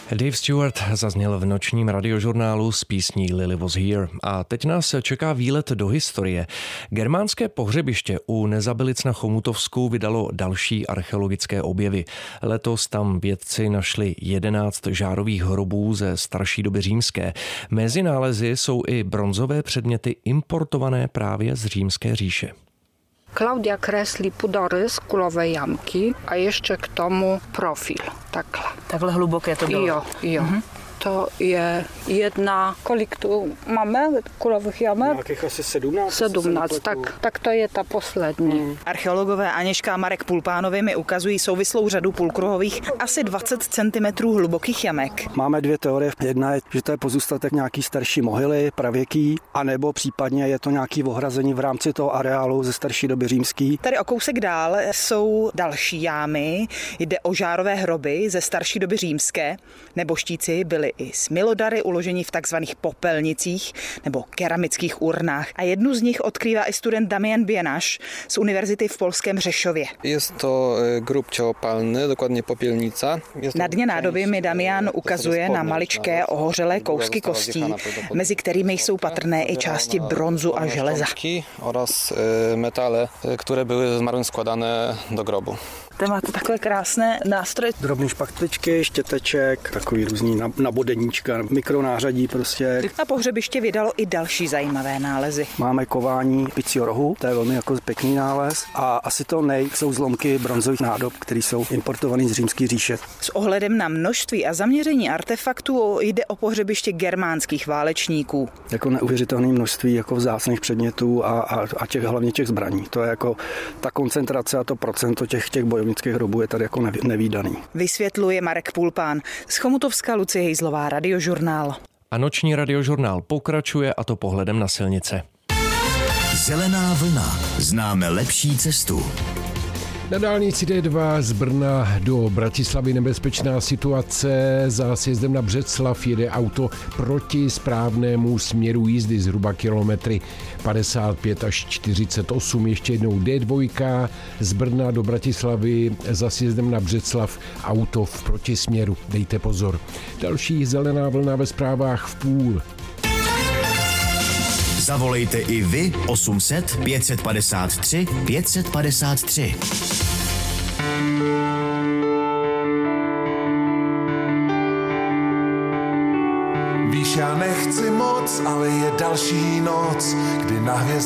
Dave Stewart zazněl v nočním radiožurnálu s písní Lily Was Here. A teď nás čeká výlet do historie. Germánské pohřebiště u Nezabilic na Chomutovsku vydalo další archeologické objevy. Letos tam vědci našli 11 žárových hrobů ze starší doby římské. Mezi nálezy jsou i bronzové předměty importované právě z Římské říše. Klaudia kreslí pudorys, kulové jamky a ještě k tomu profil. Takhle hluboké to bylo? Jo. Mhm. To je jedna, kolik tu máme kulových jamek? Nějakých asi 17. 17, tak to je ta poslední. Archeologové Aněžka a Marek Pulpánovi mi ukazují souvislou řadu půlkruhových asi 20 cm hlubokých jamek. Máme dvě teorie. Jedna je, že to je pozůstatek nějaký starší mohyly, pravěký, anebo případně je to nějaký ohrazení v rámci toho areálu ze starší doby římský. Tady o kousek dál jsou další jámy. Jde o žárové hroby ze starší doby římské. Neboštíci byli i s milodary uložení v takzvaných popelnicích nebo keramických urnách. A jednu z nich odkrývá i student Damian Bienaš z univerzity v polském Řešově. Je to grób ciałopalny, dokładnie popielnica. Na dně nádoby mi Damian ukazuje na maličké ohořelé kousky kostí, mezi kterými jsou patrné i části bronzu a železa. Oraz metale, které byly ze zmarłym składane do grobu. Tam máte takové krásné nástroje. Drobné špachtličky, štěteček, takový různý nabodeníčka, mikronářadí prostě. Na pohřebiště vydalo i další zajímavé nálezy. Máme kování picího rohu, to je velmi jako pěkný nález. A asi to jsou zlomky bronzových nádob, které jsou importované z Římské říše. S ohledem na množství a zaměření artefaktů jde o pohřebiště germánských válečníků. Jako neuvěřitelné množství jako vzácných předmětů a hlavně těch zbraní. To je jako ta koncentrace a to procento těch bojovnických hrobů je tady jako nevídaný. Vysvětluje Marek Pulpán. Z Chomutovska Lucie Hejzlová, Radiožurnál. A noční radiožurnál pokračuje, a to pohledem na silnice. Zelená vlna. Známe lepší cestu. Na dálnici D2 z Brna do Bratislavy nebezpečná situace. Za sjezdem na Břeclav jede auto proti správnému směru jízdy zhruba kilometry 55 až 48. Ještě jednou D2 z Brna do Bratislavy za sjezdem na Břeclav, auto v protisměru. Dejte pozor. Další zelená vlna ve zprávách v půl. Zavolejte i vy 800 553 553. Víš, já nechci moc, ale je další noc, kdy na hvězd